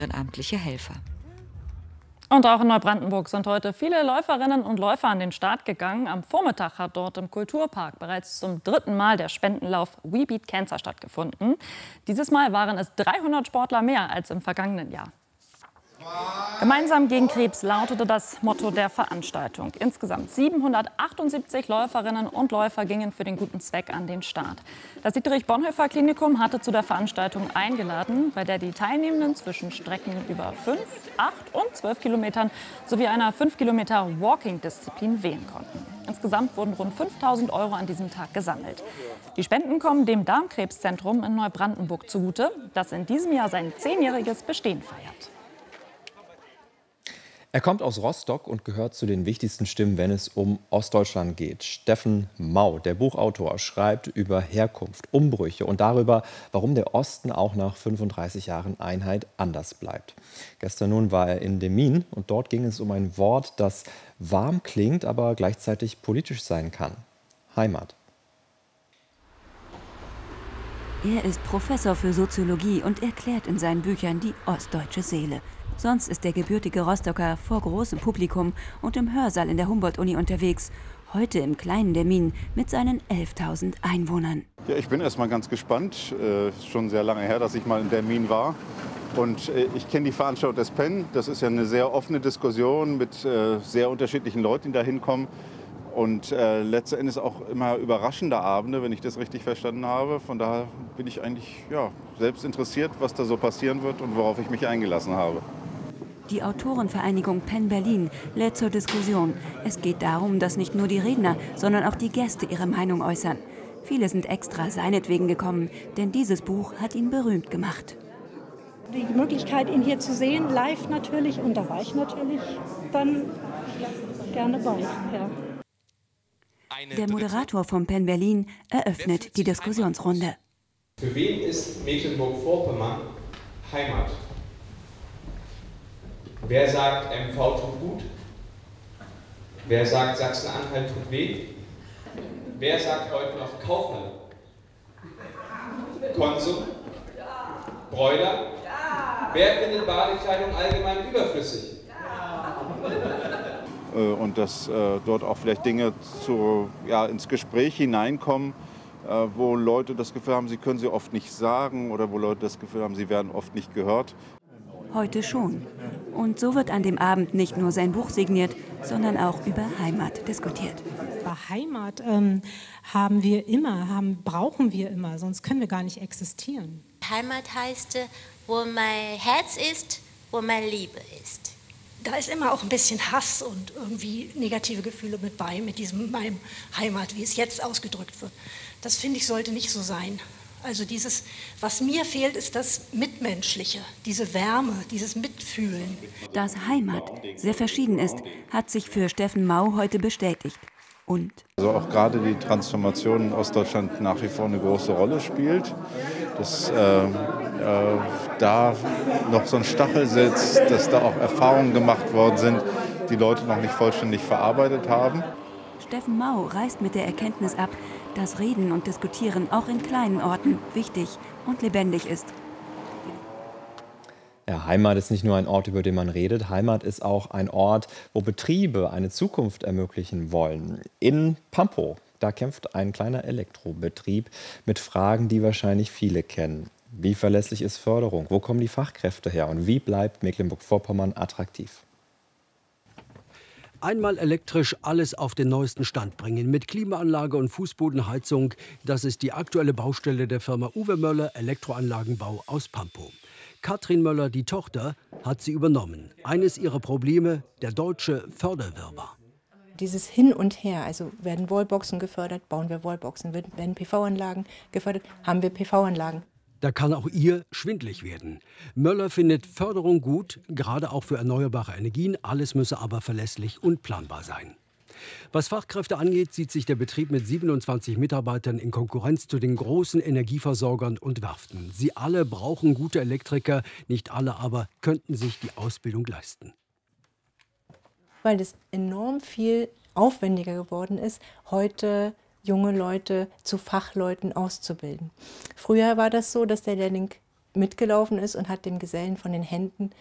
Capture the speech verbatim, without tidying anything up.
ehrenamtliche Helfer. Und auch in Neubrandenburg sind heute viele Läuferinnen und Läufer an den Start gegangen. Am Vormittag hat dort im Kulturpark bereits zum dritten Mal der Spendenlauf We Beat Cancer stattgefunden. Dieses Mal waren es dreihundert Sportler mehr als im vergangenen Jahr. Gemeinsam gegen Krebs lautete das Motto der Veranstaltung. Insgesamt siebenhundertachtundsiebzig Läuferinnen und Läufer gingen für den guten Zweck an den Start. Das Dietrich-Bonhoeffer-Klinikum hatte zu der Veranstaltung eingeladen, bei der die Teilnehmenden zwischen Strecken über fünf, acht und zwölf Kilometern sowie einer fünf Kilometer Walking-Disziplin wählen konnten. Insgesamt wurden rund fünftausend Euro an diesem Tag gesammelt. Die Spenden kommen dem Darmkrebszentrum in Neubrandenburg zugute, das in diesem Jahr sein zehnjähriges Bestehen feiert. Er kommt aus Rostock und gehört zu den wichtigsten Stimmen, wenn es um Ostdeutschland geht. Steffen Mau, der Buchautor, schreibt über Herkunft, Umbrüche und darüber, warum der Osten auch nach fünfunddreißig Jahren Einheit anders bleibt. Gestern nun war er in Demmin und dort ging es um ein Wort, das warm klingt, aber gleichzeitig politisch sein kann: Heimat. Er ist Professor für Soziologie und erklärt in seinen Büchern die ostdeutsche Seele. Sonst ist der gebürtige Rostocker vor großem Publikum und im Hörsaal in der Humboldt-Uni unterwegs. Heute im kleinen Demmin mit seinen elftausend Einwohnern. Ja, ich bin erst mal ganz gespannt. Äh, schon sehr lange her, dass ich mal in Demmin war. Und äh, ich kenne die Veranstaltung des Penn. Das ist ja eine sehr offene Diskussion mit äh, sehr unterschiedlichen Leuten, die da hinkommen. Und äh, letzten Endes auch immer überraschende Abende, wenn ich das richtig verstanden habe. Von daher bin ich eigentlich ja, selbst interessiert, was da so passieren wird und worauf ich mich eingelassen habe. Die Autorenvereinigung Penn Berlin lädt zur Diskussion. Es geht darum, dass nicht nur die Redner, sondern auch die Gäste ihre Meinung äußern. Viele sind extra seinetwegen gekommen, denn dieses Buch hat ihn berühmt gemacht. Die Möglichkeit, ihn hier zu sehen, live natürlich, und da war ich natürlich dann gerne bei. Ja. Der Moderator von Penn Berlin eröffnet die Diskussionsrunde. Für wen ist Mecklenburg-Vorpommern Heimat? Wer sagt, M V tut gut? Wer sagt, Sachsen-Anhalt tut weh? Wer sagt heute noch Kaufmann? Konsum? Bräuler? Wer findet Badekleidung allgemein überflüssig? Und dass äh, dort auch vielleicht Dinge zu, ja, ins Gespräch hineinkommen, äh, wo Leute das Gefühl haben, sie können sie oft nicht sagen, oder wo Leute das Gefühl haben, sie werden oft nicht gehört. Heute schon. Und so wird an dem Abend nicht nur sein Buch signiert, sondern auch über Heimat diskutiert. Über Heimat ähm, haben wir immer, haben, brauchen wir immer, sonst können wir gar nicht existieren. Heimat heißt, wo mein Herz ist, wo meine Liebe ist. Da ist immer auch ein bisschen Hass und irgendwie negative Gefühle mit bei, mit diesem meinem Heimat, wie es jetzt ausgedrückt wird. Das, finde ich, sollte nicht so sein. Also dieses, was mir fehlt, ist das Mitmenschliche, diese Wärme, dieses Mitfühlen. Dass Heimat sehr verschieden ist, hat sich für Steffen Mau heute bestätigt. Und also auch gerade die Transformation in Ostdeutschland nach wie vor eine große Rolle spielt. Dass äh, äh, da noch so ein Stachel sitzt, dass da auch Erfahrungen gemacht worden sind, die Leute noch nicht vollständig verarbeitet haben. Steffen Mau reist mit der Erkenntnis ab, dass Reden und Diskutieren auch in kleinen Orten wichtig und lebendig ist. Ja, Heimat ist nicht nur ein Ort, über den man redet. Heimat ist auch ein Ort, wo Betriebe eine Zukunft ermöglichen wollen. In Pampow, da kämpft ein kleiner Elektrobetrieb mit Fragen, die wahrscheinlich viele kennen. Wie verlässlich ist Förderung? Wo kommen die Fachkräfte her? Und wie bleibt Mecklenburg-Vorpommern attraktiv? Einmal elektrisch alles auf den neuesten Stand bringen mit Klimaanlage und Fußbodenheizung. Das ist die aktuelle Baustelle der Firma Uwe Möller Elektroanlagenbau aus Pampow. Katrin Möller, die Tochter, hat sie übernommen. Eines ihrer Probleme, der deutsche Förderwirrwarr. Dieses Hin und Her, also werden Wallboxen gefördert, bauen wir Wallboxen, werden P V-Anlagen gefördert, haben wir P V-Anlagen. Da kann auch ihr schwindlig werden. Möller findet Förderung gut, gerade auch für erneuerbare Energien. Alles müsse aber verlässlich und planbar sein. Was Fachkräfte angeht, sieht sich der Betrieb mit siebenundzwanzig Mitarbeitern in Konkurrenz zu den großen Energieversorgern und Werften. Sie alle brauchen gute Elektriker, nicht alle aber könnten sich die Ausbildung leisten. Weil es enorm viel aufwendiger geworden ist, heute junge Leute zu Fachleuten auszubilden. Früher war das so, dass der Lehrling mitgelaufen ist und hat dem Gesellen von den Händen